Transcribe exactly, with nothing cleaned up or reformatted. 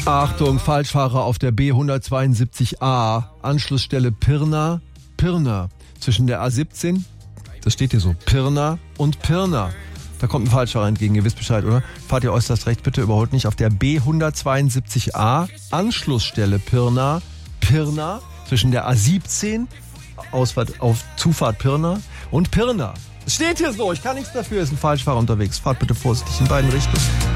Achtung, Falschfahrer auf der B hundertzweiundsiebzig A, Anschlussstelle Pirna, Pirna. Zwischen der A siebzehn, das steht hier so, Pirna und Pirna. Da kommt ein Falschfahrer entgegen, ihr wisst Bescheid, oder? Fahrt ihr äußerst recht, bitte überholt nicht auf der B hundertzweiundsiebzig A, Anschlussstelle Pirna, Pirna. Zwischen der A siebzehn, Ausfahrt auf Zufahrt Pirna und Pirna. Es steht hier so, ich kann nichts dafür, ist ein Falschfahrer unterwegs. Fahrt bitte vorsichtig in beiden Richtungen.